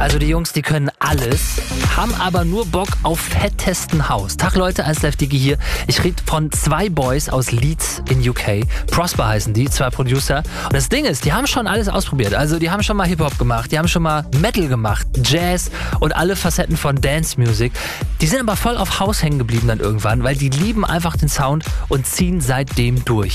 Also die Jungs, die können alles, haben aber nur Bock auf fettesten Haus. Tag Leute, 1Live Digi hier. Ich rede von zwei Boys aus Leeds in UK. Prosper heißen die, zwei Producer. Und das Ding ist, die haben schon alles ausprobiert. Also die haben schon mal Hip-Hop gemacht, die haben schon mal Metal gemacht, Jazz und alle Facetten von Dance Music. Die sind aber voll auf Haus hängen geblieben dann irgendwann, weil die lieben einfach den Sound und ziehen seitdem durch.